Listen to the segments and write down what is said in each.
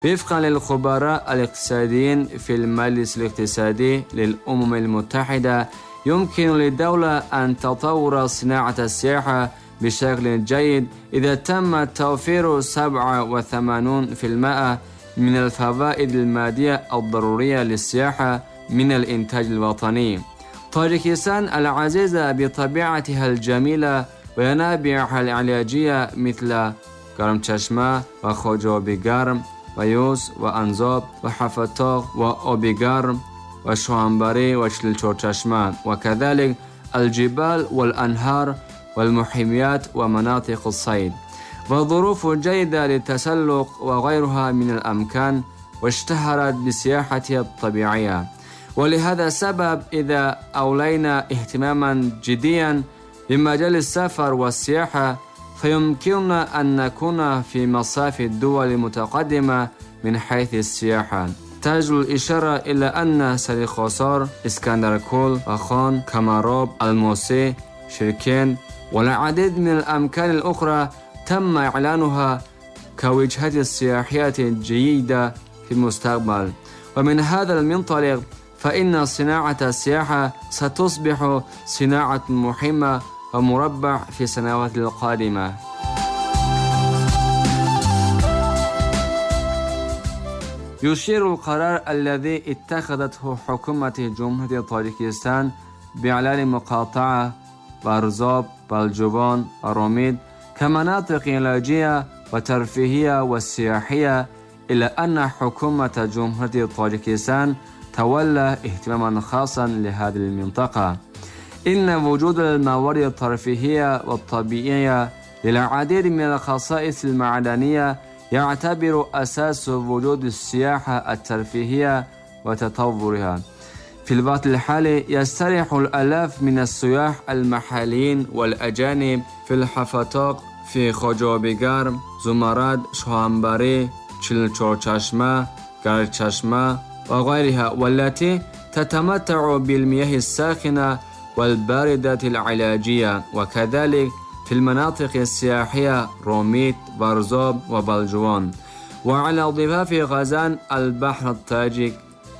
وفقا للخبراء الاقتصاديين في المجلس الاقتصادي للأمم المتحدة، يمكن للدولة أن تطور صناعة السياحة بشكل جيد إذا تم توفير 87% من الفوائد المادية الضرورية للسياحة من الإنتاج الوطني. طاجيكستان العزيزة بطبيعتها الجميلة وينابيعها العلاجية مثل گرم چشمه و خوجابی گرم و یوز و انزاب و حفتاق و آبی گرم و شوانبری و چلچور چشمه وكذلك الجبال والأنهار والمحميات ومناطق الصيد وظروف جيدة للتسلق وغيرها من الأمكان، واشتهرت بسياحتها الطبيعية. ولهذا السبب إذا أولينا اهتماما جديا بمجال السفر والسياحة فيمكننا أن نكون في مصاف الدول المتقدمة من حيث السياحة. تجدر الإشارة إلى أن سرخوسار، اسكندركول، أخان، كاماراب، الموسي، شركين والعديد من الأماكن الأخرى تم إعلانها كوجهات سياحية جيدة في المستقبل. ومن هذا المنطلق فإن صناعة السياحة ستصبح صناعة مهمة ومربع في السنوات القادمة. يشير القرار الذي اتخذته حكومة جمهورية طاجيكستان بإعلان مقاطعة بارزاب، بلجوان وروميد كمناطق علاجية وترفيهية والسياحية إلى أن حكومة جمهورية طاجيكستان تولى اهتماما خاصا لهذه المنطقة. إن وجود الموارد الترفيهية والطبيعية للعديد من الخصائص المعدنية يعتبر أساس وجود السياحة الترفيهية وتطورها. في الوقت الحالي يستريح الآلاف من السياح المحليين والأجانب في الحفتاق في خوجابی گرم، زمرد، شوانبری، چلچور چشمه، گرد چشمه وغيرها، والتي تتمتع بالمياه الساخنة والباردة العلاجية، وكذلك في المناطق السياحية روميت، بارزاب وبلجوان. وعلى ضفاف غزان البحر التاجيك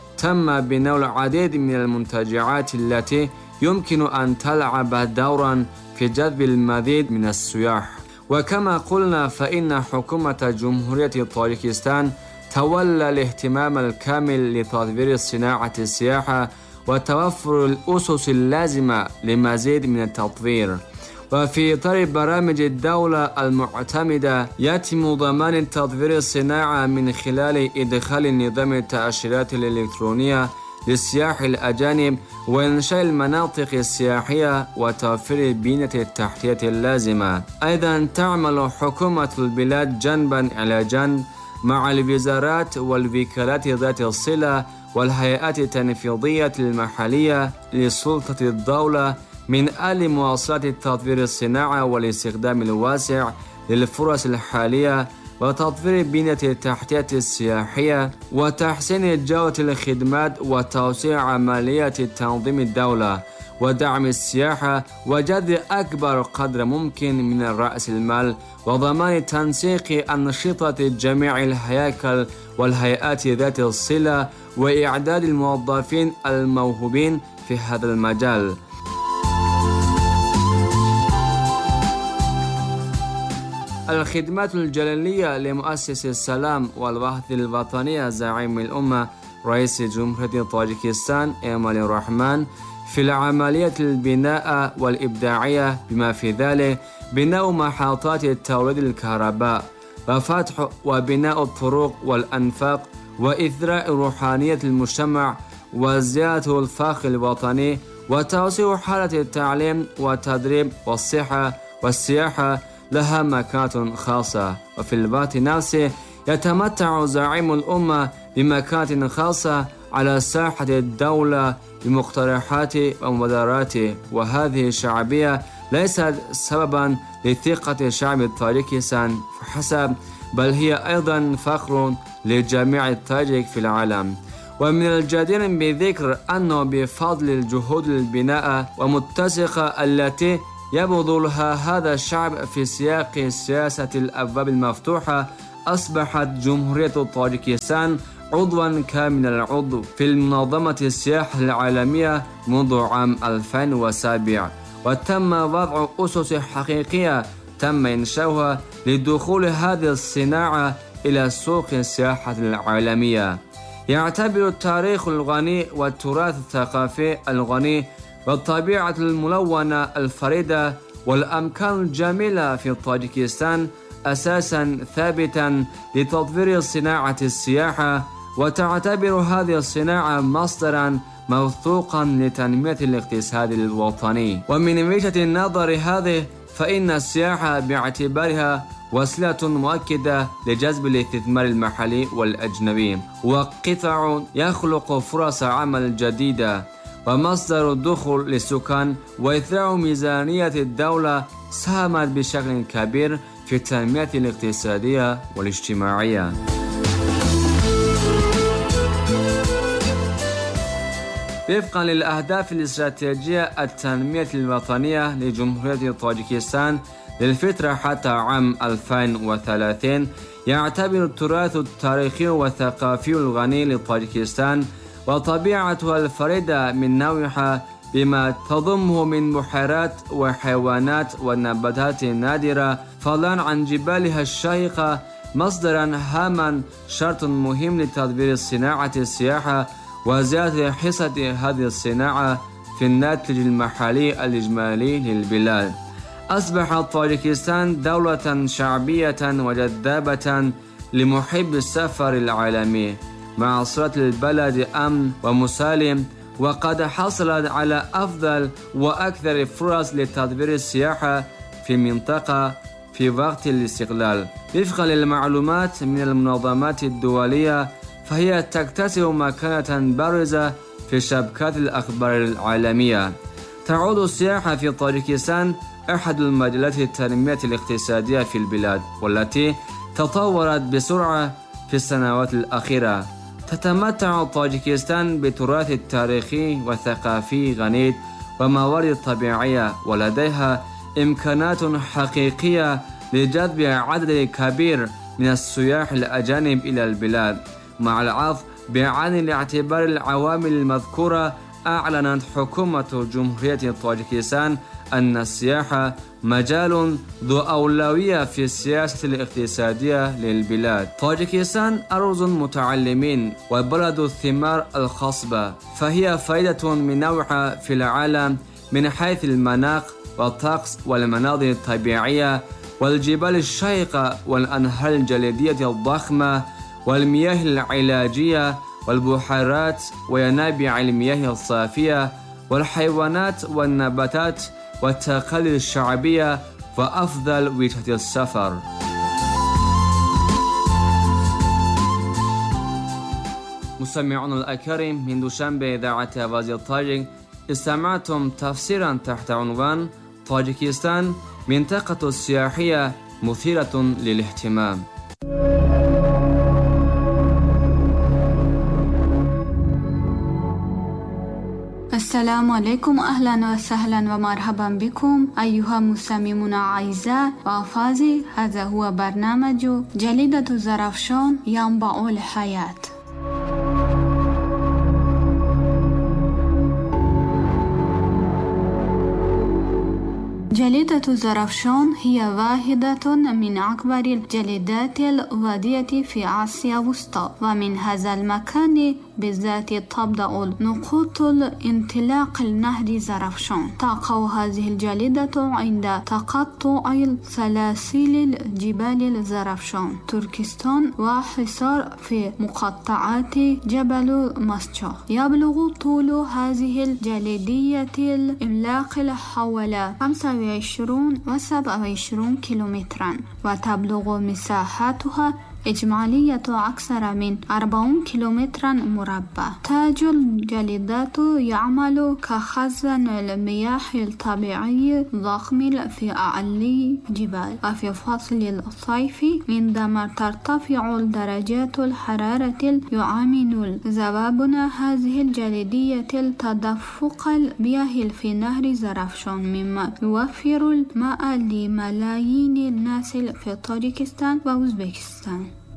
تم بناء العديد من المنتجعات التي يمكن أن تلعب دورا في جذب المزيد من السياح. وكما قلنا فإن حكومة جمهورية طاجيكستان تولى الاهتمام الكامل لتطوير صناعة السياحة وتوفر الأسس اللازمة لمزيد من التطوير. وفي إطار برامج الدولة المعتمدة يتم ضمان تطوير الصناعة من خلال إدخال نظام التأشيرات الإلكترونية للسياح الأجانب وإنشاء المناطق السياحية وتوفير البنية التحتية اللازمة. أيضا تعمل حكومة البلاد جنبا إلى جنب مع الوزارات والوكالات ذات الصلة والهيئات التنفيذية المحلية لسلطة الدولة من أجل مواصلة تطوير الصناعة والاستخدام الواسع للفرص الحالية وتطوير البنية التحتية السياحية وتحسين جودة الخدمات وتوسيع عملية تنظيم الدولة ودعم السياحة وجذب أكبر قدر ممكن من رأس المال وضمان تنسيق أنشطة جميع الهياكل والهيئات ذات الصلة وإعداد الموظفين الموهوبين في هذا المجال. الخدمات الجلالية لمؤسس السلام والوحدة الوطنية زعيم الأمة رئيس جمهورية طاجيكستان إمام الرحمن في العملية البناء والإبداعية بما في ذلك بناء محطات توليد الكهرباء وفتح وبناء الطرق والأنفاق وإثراء روحانية المجتمع وزيادة الفخر الوطني وتوسيع حالة التعليم والتدريب والصحة والسياحة لها مكانة خاصة. وفي الوقت نفسه يتمتع زعيم الأمة بمكانة خاصة على ساحة الدولة بمقترحات ومبادرات، وهذه الشعبية ليست سببا لثقة شعب طاجيكستان فحسب، بل هي أيضا فخر لجميع التاجيك في العالم. ومن الجدير بذكر أنه بفضل الجهود البناء ومتسقة التي يبذلها هذا الشعب في سياق سياسة الأبواب المفتوحة أصبحت جمهورية طاجكستان عضوا كامل العضو في المنظمة السياحة العالمية منذ عام 2007، وتم وضع أسس حقيقية تم إنشاؤها لدخول هذه الصناعة إلى سوق السياحة العالمية. يعتبر التاريخ الغني والتراث الثقافي الغني والطبيعة الملونة الفريدة والأمكان الجميلة في طاجكستان أساساً ثابتاً لتطوير صناعة السياحة، وتعتبر هذه الصناعة مصدراً موثوقاً لتنمية الاقتصاد الوطني. ومن وجهة النظر هذه فإن السياحة باعتبارها وسيلة مؤكدة لجذب الاستثمار المحلي والأجنبي، وقطاع يخلق فرص عمل جديدة ومصدر دخول للسكان، وإثراء ميزانية الدولة ساهمت بشكل كبير في التنمية الاقتصادية والاجتماعية. وفقا للأهداف الاستراتيجية التنمية الوطنية لجمهورية طاجكستان للفترة حتى عام 2030، يعتبر التراث التاريخي والثقافي الغني لطاجكستان وطبيعتها الفريدة من نوعها بما تضمه من بحيرات وحيوانات ونباتات نادرة، فضلا عن جبالها الشاهقة، مصدرا هاما شرط مهم لتطوير صناعة السياحة وزيادة حصة هذه الصناعة في الناتج المحلي الإجمالي للبلاد. أصبحت طاجكستان دولة شعبية وجذابة لمحب السفر العالمي، مع صورة البلد أمن ومسالم، وقد حصلت على أفضل وأكثر فرص لتطوير السياحة في المنطقة في وقت الاستقلال. وفقا للمعلومات من المنظمات الدولية، فهي تكتسب مكانة بارزة في شبكات الأخبار العالمية. تعود السياحة في طاجكستان أحد المجالات التنمية الاقتصادية في البلاد، والتي تطورت بسرعة في السنوات الأخيرة. تتمتع طاجكستان بتراث تاريخي وثقافي غني وموارد طبيعية، ولديها إمكانات حقيقية لجذب عدد كبير من السياح الأجانب إلى البلاد. مع العرض بعين الاعتبار العوامل المذكورة، أعلنت حكومة جمهورية طاجكستان أن السياحة مجال ذو أولوية في السياسة الاقتصادية للبلاد. طاجكستان أرض متعلمين وبلد الثمار الخصبة، فهي فريدة من نوعها في العالم من حيث المناخ والطقس والمناظر الطبيعية والجبال الشاهقة والأنهار الجليدية الضخمة والمياه العلاجية والبحيرات وينابيع المياه الصافية والحيوانات والنباتات والتقاليد الشعبية وأفضل وجهة السفر. مستمعون الأكارم، من دوشنبه إذاعة آواز طاجك استمعتم تفسيرا تحت عنوان طاجكستان منطقة سياحية مثيرة للاهتمام. السلام عليكم، أهلا وسهلا ومرحبا بكم أيها المستمعون الأعزاء وأفاضل. هذا هو برنامج جليدة زرافشان ينبع الحياة. جليدة زرافشان هي واحدة من أكبر الجليدات الوادية في آسيا الوسطى، ومن هذا المكان بالذات تبدأ نقاط الانطلاق النهر زرافشان. تقع هذه الجليدة عند تقطع سلاسل جبال زرافشان تركستان وحصار في مقطعات جبل مسجح. يبلغ طول هذه الجليدية الإملاق حوالي 25 و 27 كيلومترا، وتبلغ مساحتها إجمالية أكثر من 40 كيلومترا مربع. تاج الجليدات يعمل كخزان المياه الطبيعي ضخم في أعالي الجبال، وفي فصل الصيف عندما ترتفع درجات الحرارة يعامل ذبابون هذه الجليدية تدفق المياه في نهر زرافشان، مما يوفر الماء لملايين الناس في طاجكستان وأوزبكستان.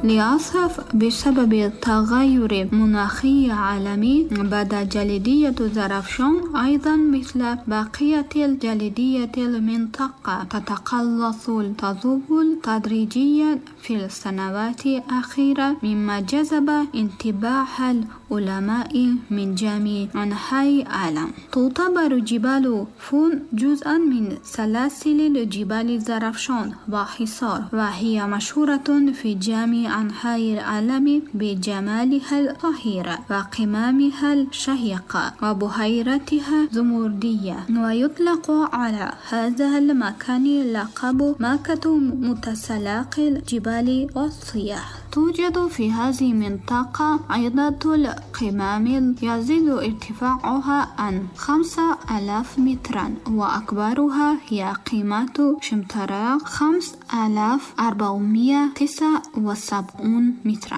للأسف بسبب التغير المناخي عالمي بدا جليدية زرافشان أيضا مثل بقية الجليدية المنطقة تتقلص تذوب تدريجيا في السنوات الأخيرة، مما جذب انتباه العلماء من جميع أنحاء العالم. تعتبر جبال فون جزءا من سلاسل جبال زرافشان وحصار، وهي مشهورة في جميع أنحاء العالم بجمالها الطاهرة وقمامها الشهيقة وبحيرتها زمردية. ويطلق على هذا المكان لقب مكة متسلق الجبال والصياح. توجد في هذه المنطقة عدة القمام يزيد ارتفاعها عن 5000 مترا، وأكبرها هي قمة شمتراك 5479 مترا.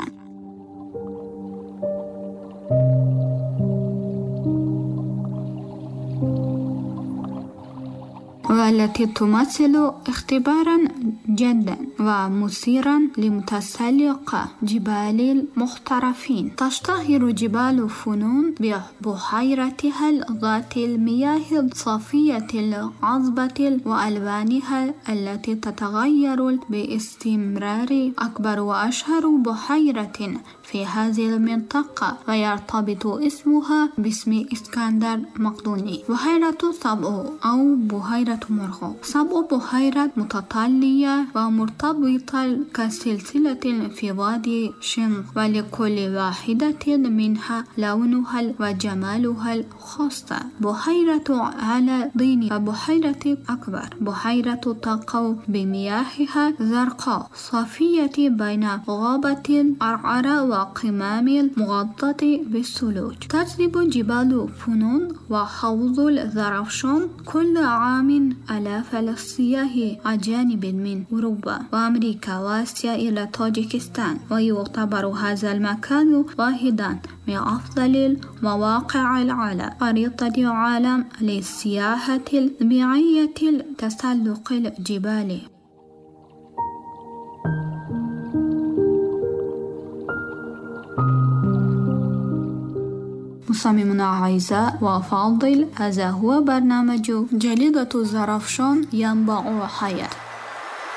والتي تمثل اختبارا جدا ومثيرا لمتسلق جبال المحترفين. تشتهر جبال فنون ببحيرتها ذات المياه الصافية العذبة وألوانها التي تتغير باستمرار. أكبر وأشهر بحيرة في هذه المنطقة ويرتبط اسمها باسم اسكندر مقدوني بحيرة سبأ أو بحيرة مرغوب. سبأ بحيرة متتالية ومرتبطة كسلسلة في وادي شنق، ولكل واحدة منها لونها وجمالها الخاص. بحيرة على ضين وبحيرة أكبر بحيرة تقع بمياهها زرقاء صافية بين غابة عرعرة وقمام المغطاة بالثلوج. تجذب جبال فنون وحوض الزرافشان كل عام آلاف السياح أجانب من أوروبا وأمريكا وآسيا إلى طاجيكستان، ويعتبر هذا المكان واحدا من أفضل مواقع العالم خريطة العالم للسياحة الطبيعية تسلق الجبال. مصممنا أعزاء وأفاضل، هذا هو برنامج جليدة زرافشان ينبع حياة.